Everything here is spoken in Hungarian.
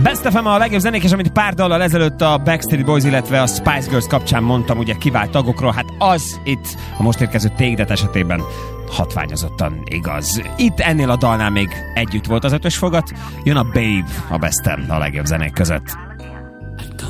Best FM a legjobb zenék, és amit pár dallal ezelőtt a Backstreet Boys, illetve a Spice Girls kapcsán mondtam, ugye kivált tagokról, hát az itt a most érkező Take That esetében hatványozottan igaz. Itt ennél a dalnál még együtt volt az ötös fogat, jön a Babe a Best FM a legjobb zenék között.